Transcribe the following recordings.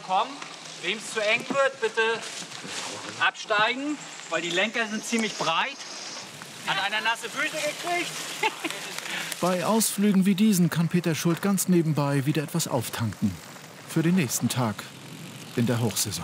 kommen. Wem es zu eng wird, bitte absteigen, weil die Lenker sind ziemlich breit. Hat einer nasse Füße gekriegt? Bei Ausflügen wie diesen kann Peter Schuld ganz nebenbei wieder etwas auftanken. Für den nächsten Tag in der Hochsaison.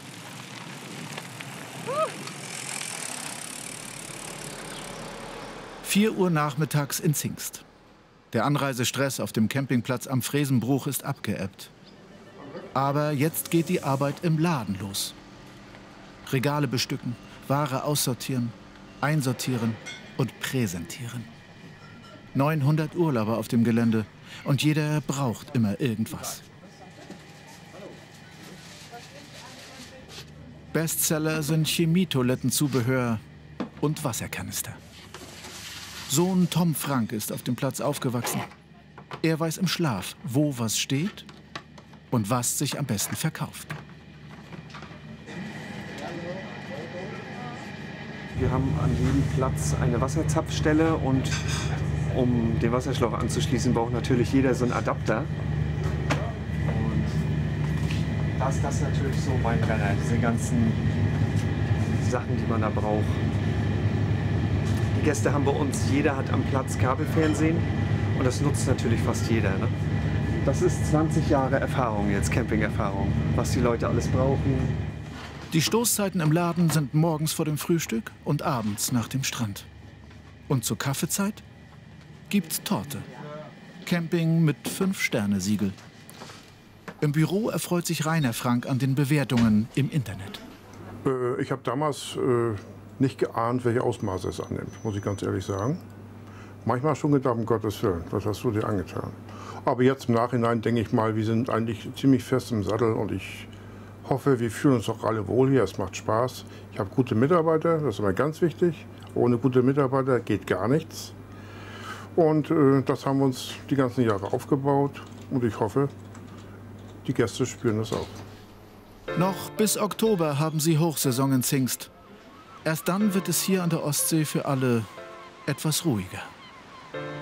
(4 Uhr nachmittags in Zingst. Der Anreisestress auf dem Campingplatz am Fresenbruch ist abgeebbt. Aber jetzt geht die Arbeit im Laden los. Regale bestücken, Ware aussortieren, einsortieren und präsentieren. 900 Urlauber auf dem Gelände und jeder braucht immer irgendwas. Bestseller sind Chemietoilettenzubehör und Wasserkanister. Sohn Tom Frank ist auf dem Platz aufgewachsen. Er weiß im Schlaf, wo was steht und was sich am besten verkauft. Wir haben an jedem Platz eine Wasserzapfstelle und um den Wasserschlauch anzuschließen, braucht natürlich jeder so einen Adapter. Und das ist natürlich so mein Renner, diese ganzen Sachen, die man da braucht. Die Gäste haben bei uns, jeder hat am Platz Kabelfernsehen und das nutzt natürlich fast jeder. Ne? Das ist 20 Jahre Erfahrung jetzt, Camping-Erfahrung, was die Leute alles brauchen. Die Stoßzeiten im Laden sind morgens vor dem Frühstück und abends nach dem Strand. Und zur Kaffeezeit gibt's Torte. Camping mit 5-Sterne-Siegel. Im Büro erfreut sich Rainer Frank an den Bewertungen im Internet. Ich habe damals nicht geahnt, welche Ausmaße es annimmt, muss ich ganz ehrlich sagen. Manchmal schon gedacht, um Gottes Willen, was hast du dir angetan? Aber jetzt im Nachhinein denke ich mal, wir sind eigentlich ziemlich fest im Sattel und ich hoffe, wir fühlen uns auch alle wohl hier, es macht Spaß. Ich habe gute Mitarbeiter, das ist immer ganz wichtig. Ohne gute Mitarbeiter geht gar nichts. Und das haben wir uns die ganzen Jahre aufgebaut und ich hoffe, die Gäste spüren das auch. Noch bis Oktober haben sie Hochsaison in Zingst. Erst dann wird es hier an der Ostsee für alle etwas ruhiger.